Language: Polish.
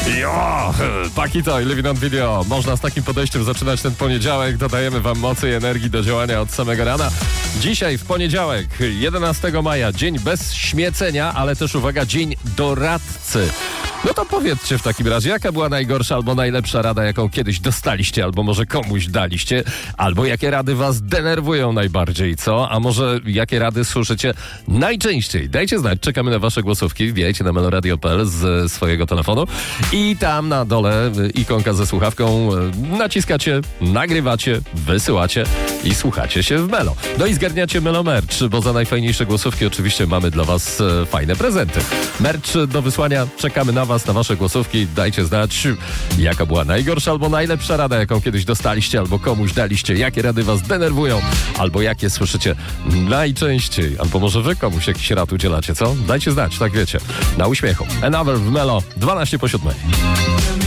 Jo, taki to, Living on Video. Można z takim podejściem zaczynać ten poniedziałek. Dodajemy wam mocy i energii do działania od samego rana. Dzisiaj w poniedziałek, 11 maja, dzień bez śmiecenia, ale też uwaga, dzień doradcy. No to powiedzcie w takim razie, jaka była najgorsza albo najlepsza rada, jaką kiedyś dostaliście, albo może komuś daliście, albo jakie rady was denerwują najbardziej, co? A może jakie rady słyszycie najczęściej? Dajcie znać, czekamy na wasze głosówki, wbijajcie na meloradio.pl z swojego telefonu i tam na dole ikonka ze słuchawką, naciskacie, nagrywacie, wysyłacie i słuchacie się w Melo. No i zgarniacie Melo Merch, bo za najfajniejsze głosówki oczywiście mamy dla was fajne prezenty. Merch do wysłania, czekamy na was, na wasze głosówki. Dajcie znać, jaka była najgorsza albo najlepsza rada, jaką kiedyś dostaliście albo komuś daliście, jakie rady was denerwują, albo jakie słyszycie najczęściej, albo może wy komuś jakiś rad udzielacie, co? Dajcie znać, tak wiecie. Na uśmiechu. Another w Melo, 12 po 7.